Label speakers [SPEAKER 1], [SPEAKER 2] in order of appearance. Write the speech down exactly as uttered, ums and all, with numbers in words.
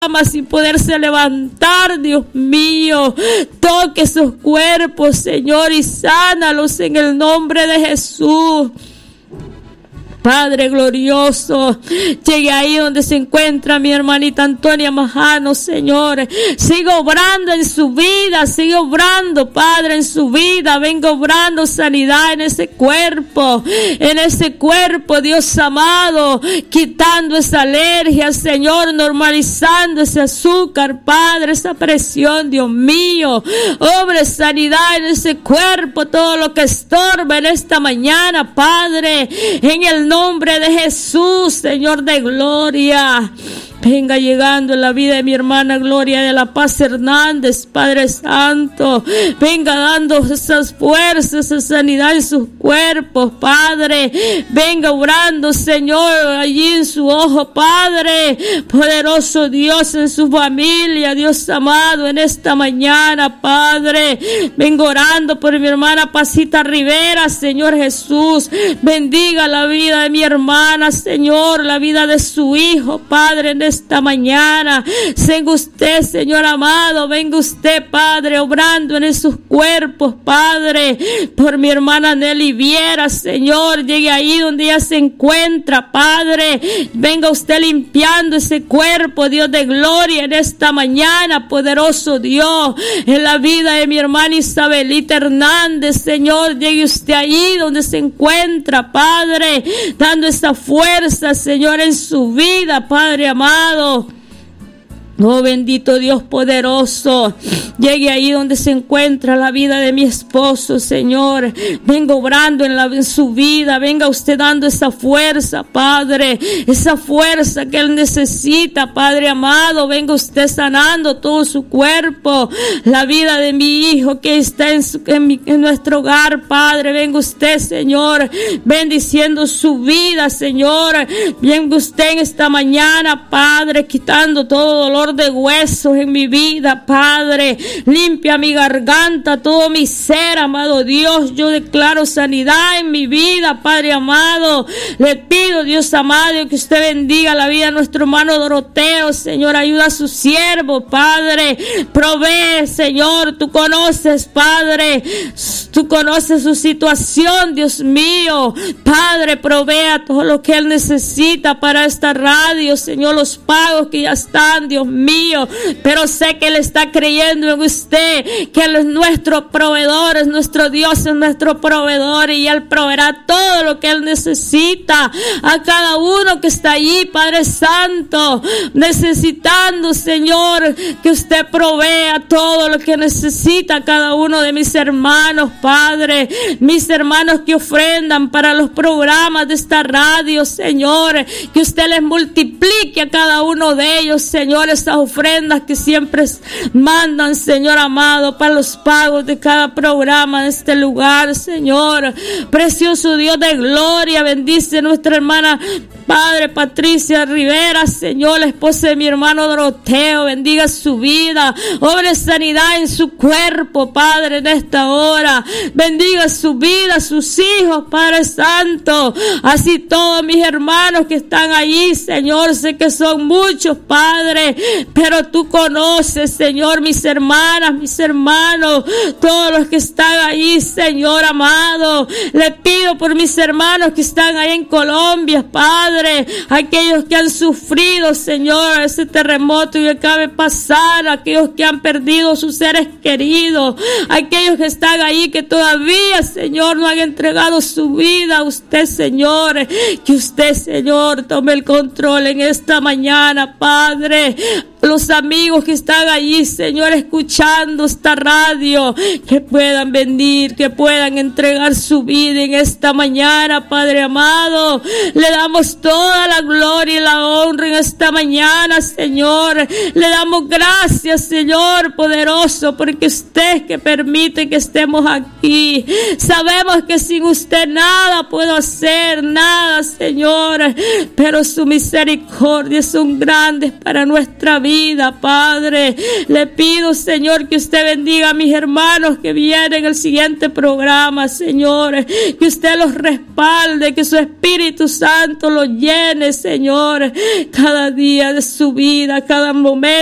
[SPEAKER 1] sin poderse levantar, Dios mío. Toque esos cuerpos, Señor, y sánalos en el nombre de Jesús. Padre glorioso, llegue ahí donde se encuentra mi hermanita Antonia Majano, Señor. Siga obrando en su vida, siga obrando, Padre, en su vida. Venga obrando sanidad en ese cuerpo, en ese cuerpo, Dios amado, quitando esa alergia, Señor, normalizando ese azúcar, Padre, esa presión, Dios mío. Obre sanidad en ese cuerpo, todo lo que estorba en esta mañana, Padre, en el nombre de Jesús, Señor de gloria. Venga llegando en la vida de mi hermana Gloria de la Paz Hernández, Padre Santo. Venga dando esas fuerzas, esa sanidad en sus cuerpos, Padre. Venga obrando, Señor, allí en su ojo, Padre. Poderoso Dios, en su familia, Dios amado, en esta mañana, Padre. Venga orando por mi hermana Pasita Rivera, Señor Jesús. Bendiga la vida de mi hermana, Señor, la vida de su hijo, Padre, en esta mañana. Venga usted, Señor amado, venga usted, Padre, obrando en esos cuerpos, Padre, por mi hermana Nelly Viera, Señor. Llegue ahí donde ella se encuentra, Padre. Venga usted limpiando ese cuerpo, Dios de gloria, en esta mañana, poderoso Dios, en la vida de mi hermana Isabelita Hernández, Señor. Llegue usted ahí donde se encuentra, Padre, dando esa fuerza, Señor, en su vida, Padre amado. Oh, bendito Dios poderoso. Llegue ahí donde se encuentra la vida de mi esposo, Señor. Venga obrando en, la, en su vida. Venga usted dando esa fuerza, Padre. Esa fuerza que él necesita, Padre amado. Venga usted sanando todo su cuerpo. La vida de mi hijo que está en, su, en, mi, en nuestro hogar, Padre. Venga usted, Señor, bendiciendo su vida, Señor. Venga usted en esta mañana, Padre, quitando todo dolor de huesos en mi vida, Padre. Limpia mi garganta, todo mi ser, amado Dios. Yo declaro sanidad en mi vida, Padre amado. Le pido, Dios amado, que usted bendiga la vida de nuestro hermano Doroteo, Señor. Ayuda a su siervo, Padre. Provee, Señor. Tú conoces, Padre. Tú conoces su situación, Dios mío. Padre, provea todo lo que él necesita para esta radio, Señor. Los pagos que ya están, Dios mío. Pero sé que él está creyendo en usted, que él es nuestro proveedor, es nuestro Dios, es nuestro proveedor, y él proveerá todo lo que él necesita a cada uno que está allí, Padre Santo, necesitando, Señor, que usted provea todo lo que necesita a cada uno de mis hermanos, Padre, mis hermanos que ofrendan para los programas de esta radio, Señor, que usted les multiplique a cada uno de ellos, Señor, esas ofrendas que siempre mandan, Señor amado, para los pagos de cada programa de este lugar, Señor. Precioso Dios de gloria, bendice a nuestra hermana, Padre, Patricia Rivera, Señor, la esposa de mi hermano Doroteo. Bendiga su vida, obre sanidad en su cuerpo, Padre, en esta hora. Bendiga su vida, sus hijos, Padre Santo. Así todos mis hermanos que están allí, Señor, sé que son muchos, Padre, pero tú conoces, Señor, mis hermanas, mis hermanos, todos los que están ahí, Señor amado. Le pido por mis hermanos que están ahí en Colombia, Padre, aquellos que han sufrido, Señor, ese terremoto y acaba de pasar, aquellos que han perdido sus seres queridos, aquellos que están ahí que todavía, Señor, no han entregado su vida a usted, Señor. Que usted, Señor, tome el control en esta mañana, Padre. Los amigos que están allí, Señor, escuchando esta radio, que puedan venir, que puedan entregar su vida en esta mañana, Padre amado. Le damos toda la gloria y la honra en esta mañana, Señor. Le damos gracias, Señor poderoso, porque usted es que permite que estemos aquí. Sabemos que sin usted nada puedo hacer, nada, Señor, pero su misericordia son grandes para nuestra vida. vida, Padre. Le pido, Señor, que usted bendiga a mis hermanos que vienen en el siguiente programa, Señor. Que usted los respalde, que su Espíritu Santo los llene, Señor, cada día de su vida, cada momento.